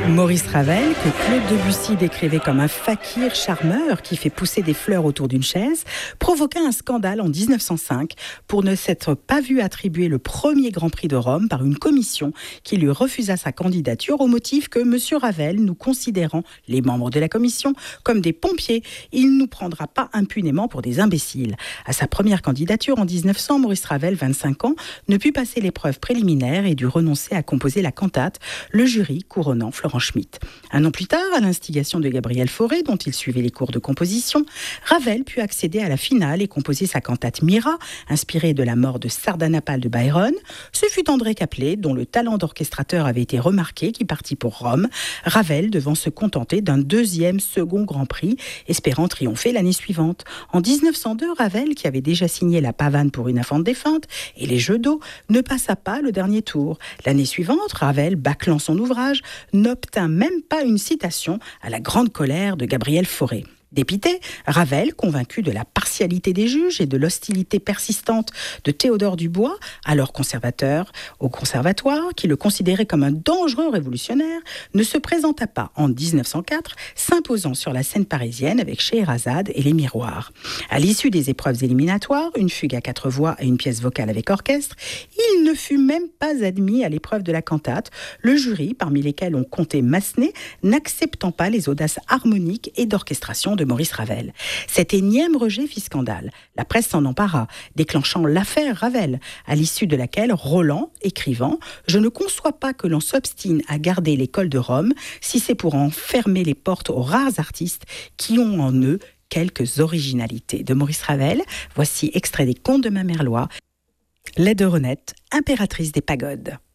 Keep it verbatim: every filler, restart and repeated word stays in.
Maurice Ravel, que Claude Debussy décrivait comme un fakir charmeur qui fait pousser des fleurs autour d'une chaise, provoqua un scandale en dix-neuf cent cinq pour ne s'être pas vu attribuer le premier Grand Prix de Rome par une commission qui lui refusa sa candidature au motif que M. Ravel, nous considérant, les membres de la commission, comme des pompiers, il ne nous prendra pas impunément pour des imbéciles. À sa première candidature en dix-neuf cents, Maurice Ravel, vingt-cinq ans, ne put passer l'épreuve préliminaire et dut renoncer à composer la cantate, le jury couronnant Florent Schmitt. Un an plus tard, à l'instigation de Gabriel Fauré, dont il suivait les cours de composition, Ravel put accéder à la finale et composer sa cantate Mira, inspirée de la mort de Sardanapale de Byron. Ce fut André Caplet, dont le talent d'orchestrateur avait été remarqué, qui partit pour Rome, Ravel devant se contenter d'un deuxième second Grand Prix, espérant triompher l'année suivante. En dix-neuf cent deux, Ravel, qui avait déjà signé la pavane pour une infante défunte et les jeux d'eau, ne passa pas le dernier tour. L'année suivante, Ravel, bâclant son ouvrage, n'obtint même pas une citation, à la grande colère de Gabriel Fauré. Dépité, Ravel, convaincu de la partialité des juges et de l'hostilité persistante de Théodore Dubois, alors conservateur au conservatoire, qui le considérait comme un dangereux révolutionnaire, ne se présenta pas en dix-neuf cent quatre, s'imposant sur la scène parisienne avec Scheherazade et les Miroirs. À l'issue des épreuves éliminatoires, une fugue à quatre voix et une pièce vocale avec orchestre, il ne fut même pas admis à l'épreuve de la cantate, le jury, parmi lesquels on comptait Massenet, n'acceptant pas les audaces harmoniques et d'orchestration de Maurice Ravel. Cet énième rejet fit scandale. La presse s'en empara, déclenchant l'affaire Ravel, à l'issue de laquelle Roland, écrivant « Je ne conçois pas que l'on s'obstine à garder l'école de Rome si c'est pour en fermer les portes aux rares artistes qui ont en eux quelques originalités ». De Maurice Ravel, voici extrait des Contes de ma mère Loi, Laide Renette, impératrice des pagodes.